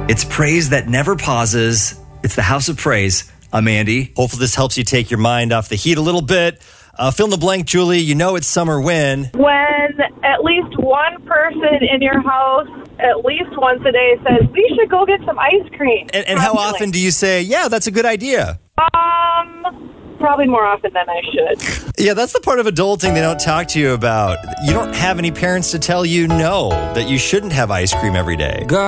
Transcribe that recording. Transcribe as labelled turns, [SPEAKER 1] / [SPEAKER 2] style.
[SPEAKER 1] It's praise that never pauses. It's the House of Praise. I'm Andy.
[SPEAKER 2] Hopefully this helps you take your mind off the heat a little bit. Fill in the blank, Julie. You know it's summer when
[SPEAKER 3] At least one person in your house, at least once a day, says, we should go get some ice cream.
[SPEAKER 2] And how often do you say, yeah, that's a good idea?
[SPEAKER 3] Probably more often than I should.
[SPEAKER 2] Yeah, that's the part of adulting they don't talk to you about. You don't have any parents to tell you no, that you shouldn't have ice cream every day.